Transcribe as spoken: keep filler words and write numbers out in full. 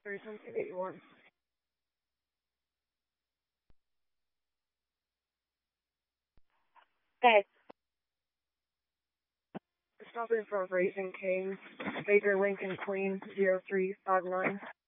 Or something that you want. Okay. Stop in front of Raising Cane's, Baker Lincoln Queen, zero three five nine.